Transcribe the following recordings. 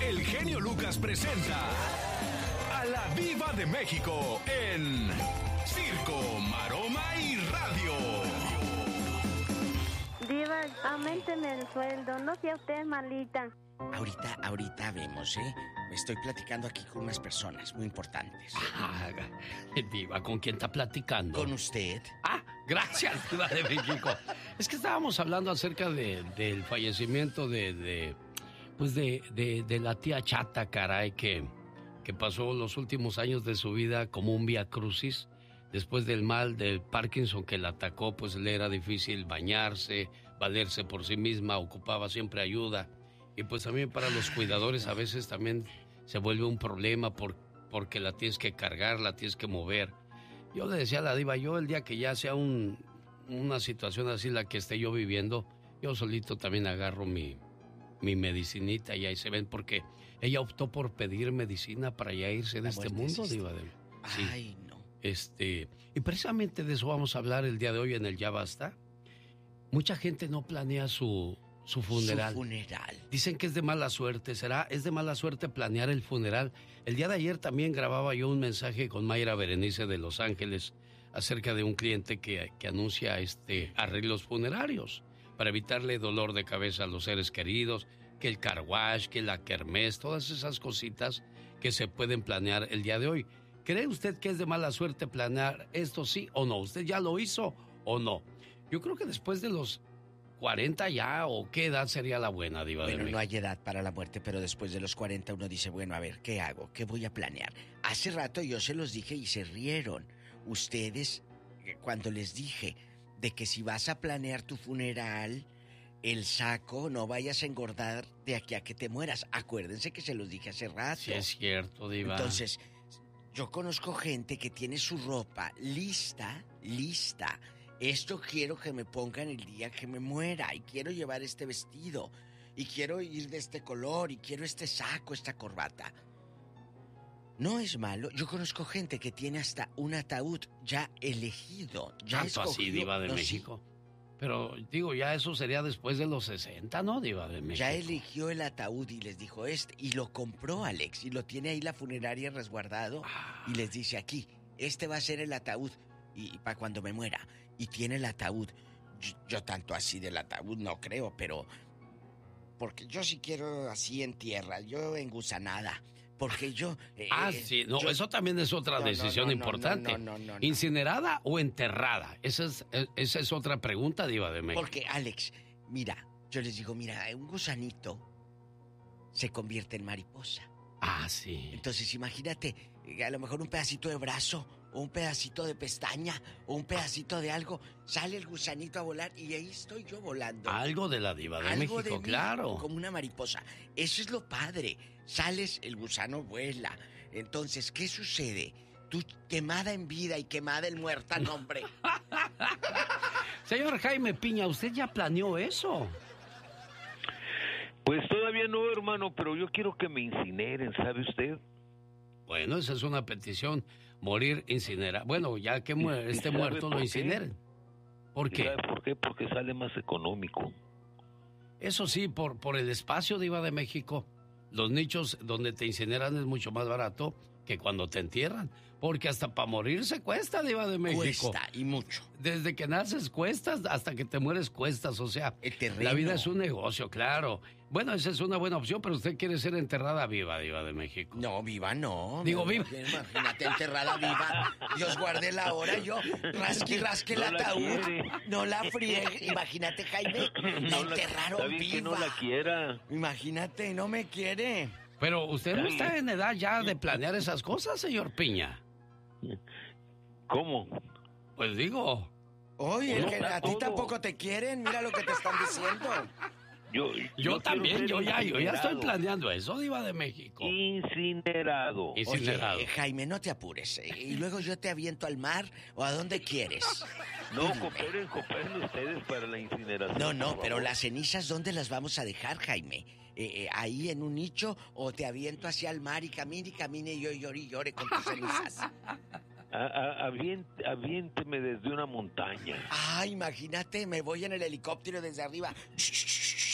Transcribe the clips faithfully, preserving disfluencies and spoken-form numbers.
el genio Lucas presenta a la Diva de México en Circo, Maroma y Radio. Diva, auménteme el sueldo, no sea usted malita. Ahorita, ahorita vemos, ¿eh? Me estoy platicando aquí con unas personas muy importantes. Ah, Diva, ¿con quién está platicando? ¿Con usted? Ah, gracias, Diva de México. Es que estábamos hablando acerca de, del fallecimiento de, de pues de, de, de la tía Chata, caray, que, que pasó los últimos años de su vida como un vía crucis. Después del mal del Parkinson que la atacó, pues le era difícil bañarse, valerse por sí misma, ocupaba siempre ayuda. Y pues también para los cuidadores a veces también se vuelve un problema por, porque la tienes que cargar, la tienes que mover. Yo le decía a la Diva, yo el día que ya sea un, una situación así la que esté yo viviendo, yo solito también agarro mi, mi medicinita y ahí se ven, porque ella optó por pedir medicina para ya irse de este mundo, Diva. De, sí. Ay, no. Este, y precisamente de eso vamos a hablar el día de hoy en el Ya Basta. Mucha gente no planea su... Su funeral. Su funeral. Dicen que es de mala suerte. ¿Será? Es de mala suerte planear el funeral. El día de ayer también grababa yo un mensaje con Mayra Berenice de Los Ángeles acerca de un cliente que, que anuncia este arreglos funerarios para evitarle dolor de cabeza a los seres queridos, que el car wash, que la kermés, todas esas cositas que se pueden planear el día de hoy. ¿Cree usted que es de mala suerte planear esto, sí o no? ¿Usted ya lo hizo o no? Yo creo que después de los cuarenta ya, o qué edad sería la buena, Diva de Bueno, México. no hay edad para la muerte, pero después de los cuarenta uno dice, bueno, a ver, ¿qué hago? ¿Qué voy a planear? Hace rato yo se los dije y se rieron. Ustedes, cuando les dije de que si vas a planear tu funeral, el saco, no vayas a engordar de aquí a que te mueras. Acuérdense que se los dije hace rato. Sí, es cierto, Diva. Entonces, yo conozco gente que tiene su ropa lista, lista. Esto quiero que me pongan el día que me muera y quiero llevar este vestido y quiero ir de este color y quiero este saco, esta corbata. No es malo. Yo conozco gente que tiene hasta un ataúd ya elegido, ya Tanto escogido. así, Diva de No, México. sí. Pero digo, ya eso sería después de los sesenta, ¿no, Diva de México? Ya eligió el ataúd y les dijo este y lo compró Alex y lo tiene ahí la funeraria resguardado Ah. y les dice aquí, este va a ser el ataúd y, y para cuando me muera. Y tiene el ataúd. Yo, yo tanto así del ataúd no creo, pero porque yo sí quiero así en tierra, yo en gusanada, porque yo... Eh, Ah, sí, no, yo... eso también es otra no, decisión no, no, importante. No, no, no, no, no. ¿Incinerada o enterrada? Esa es, esa es otra pregunta, Diva de México. Porque, Alex, mira, yo les digo, mira, un gusanito se convierte en mariposa. Ah, sí. Entonces, imagínate, a lo mejor un pedacito de brazo, o un pedacito de pestaña, o un pedacito de algo, sale el gusanito a volar y ahí estoy yo volando. Algo de la Diva de Algo México, de mí, claro. como una mariposa. Eso es lo padre. Sales, el gusano vuela. Entonces, ¿qué sucede? Tú quemada en vida y quemada en muerta, no, hombre. Señor Jaime Piña, ¿usted ya planeó eso? Pues todavía no, hermano, pero yo quiero que me incineren, ¿sabe usted? Bueno, esa es una petición, morir incinerado. Bueno, ya que mu- ¿Y esté sabe muerto por lo qué? incineren. ¿Por qué? ¿Sabe por qué? Porque sale más económico. Eso sí, por, por el espacio, Diva de México. Los nichos donde te incineran es mucho más barato que cuando te entierran. Porque hasta para morirse cuesta, Diva de México. Cuesta, y mucho. Desde que naces cuestas hasta que te mueres cuestas. O sea, El terreno. la vida es un negocio, claro. Bueno, esa es una buena opción, pero usted quiere ser enterrada viva, Diva de México. No, viva no. Digo, no, viva. Imagínate enterrada viva. Dios guarde la hora, yo rasque y rasque el No la ataúd. quiere. No la friegue. Imagínate, Jaime, la No la- enterraron está bien viva. que no la quiera. Imagínate, no me quiere. Pero usted no está en edad ya de planear esas cosas, señor Piña. ¿Cómo? Pues digo, Oye, el No, que a ti todo. tampoco te quieren, mira lo que te están diciendo. Yo, yo, quiero también, ser yo ya, yo ya estoy incinerado. planeando eso, Diva de México. Incinerado. Y- Incinerado. Oye, Jaime, no te apures. eh, Y luego yo te aviento al mar o a donde quieres. No, cooperen, cooperen ustedes para la incineración. No, no, por pero favor. las cenizas, ¿dónde las vamos a dejar, Jaime? Eh, eh, ¿Ahí en un nicho o te aviento hacia el mar y camine y camine y yo llore y llore con tus cenizas? A- a- avient- aviénteme desde una montaña. Ah, imagínate, me voy en el helicóptero desde arriba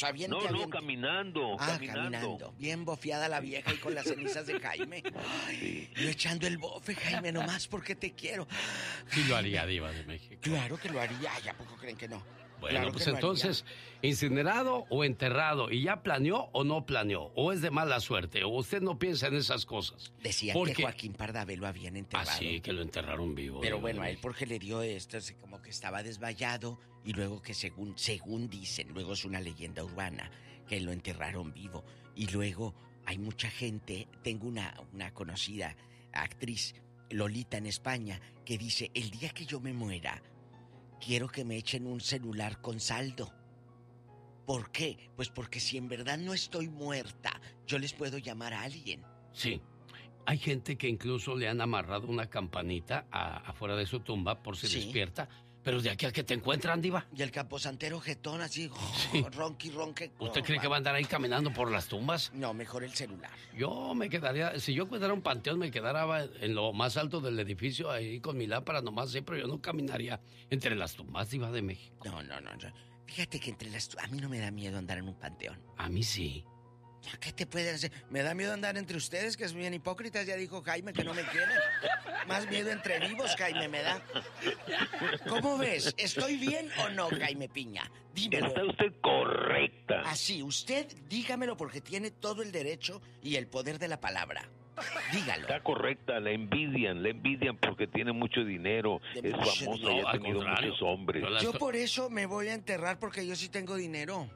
sea, bien No, que no, aviente. caminando, Ah, caminando. caminando. Bien bofeada la vieja y con las cenizas de Jaime. Ay, yo echando el bofe, Jaime, nomás porque te quiero. Sí lo haría, Diva de México. Claro que lo haría. Ay, ¿a poco creen que no? Bueno, Claro pues que lo entonces, ¿incinerado o enterrado? ¿Y ya planeó o no planeó? ¿O es de mala suerte? ¿O usted no piensa en esas cosas? Decían Porque... que Joaquín Pardavé lo habían enterrado. Ah, sí, que lo enterraron vivo. Pero Diva bueno, de a él México. porque le dio esto, así como que estaba desmayado y luego que según, según dicen, luego es una leyenda urbana, que lo enterraron vivo. Y luego hay mucha gente, tengo una, una conocida actriz, Lolita en España, que dice, el día que yo me muera, quiero que me echen un celular con saldo. ¿Por qué? Pues porque si en verdad no estoy muerta, yo les puedo llamar a alguien. Sí. Hay gente que incluso le han amarrado una campanita a- afuera de su tumba por si Sí. despierta. Pero de aquí al que te encuentran, Diva. Y el camposantero jetón así, Sí. ronqui, ronque. ¿Usted no, cree que va a andar ahí caminando por las tumbas? No, mejor el celular. Yo me quedaría, si yo cuidara un panteón, me quedara en lo más alto del edificio ahí con mi lámpara nomás, sí, pero yo no caminaría entre las tumbas, Diva de México. No, no, no, no. Fíjate que entre las... A mí no me da miedo andar en un panteón. A mí sí. ¿Qué te pueden hacer? Me da miedo andar entre ustedes, que es bien hipócritas. Ya dijo Jaime que no me quieren. Más miedo entre vivos, Jaime, me da. ¿Cómo ves? ¿Estoy bien o no, Jaime Piña? Dímelo. Está usted correcta. Así, usted dígamelo porque tiene todo el derecho y el poder de la palabra. Dígalo. Está correcta, la envidian, la envidian porque tiene mucho dinero, De es mucho famosa dinero. y ha Al tenido contrario. muchos hombres. Yo la Yo estoy- por eso me voy a enterrar porque yo sí tengo dinero.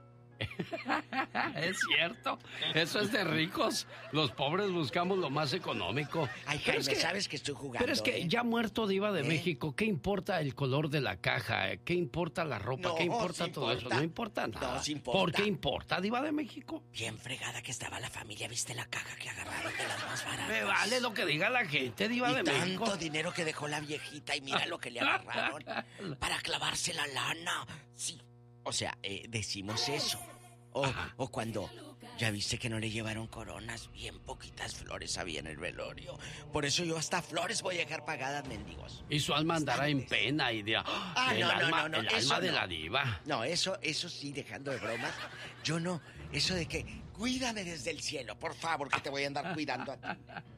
Es cierto, eso es de ricos. Los pobres buscamos lo más económico. Ay, Pero Jaime, es que- sabes que estoy jugando. Pero es que ¿eh? ya muerto Diva de ¿Eh? México, ¿qué importa el color de la caja? ¿Qué importa la ropa? No, ¿Qué importa sí todo eso? importa. No importa nada. No, sí importa. ¿Por qué importa Diva de México? Bien fregada que estaba la familia. ¿Viste la caja que agarraron de las más baratas? Me vale lo que diga la gente, Diva Y de tanto México. dinero que dejó la viejita y mira lo que le agarraron para clavarse la lana. Sí, o sea, eh, decimos eso. O, o cuando ya viste que no le llevaron coronas, bien poquitas flores había en el velorio. Por eso yo hasta flores voy a dejar pagadas, mendigos. Y su alma andará en pena y dirá, Ah, el no, no, alma, no, no, el eso alma de no. la diva. No, eso, eso sí, dejando de bromas. Yo no, eso de que cuídame desde el cielo, por favor, que te voy a andar cuidando a ti.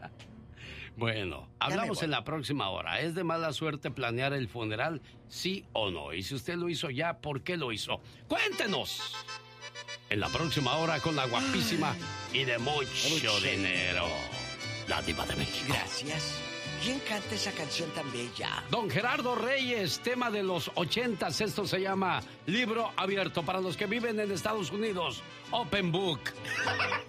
Bueno, me hablamos voy. en la próxima hora. ¿Es de mala suerte planear el funeral, sí o no? Y si usted lo hizo ya, ¿por qué lo hizo? ¡Cuéntenos! En la próxima hora con la guapísima y de mucho, Mucho dinero, la Diva de México. Gracias. ¿Quién canta esa canción tan bella? Don Gerardo Reyes, tema de los ochentas. Esto se llama Libro Abierto para los que viven en Estados Unidos. Open Book.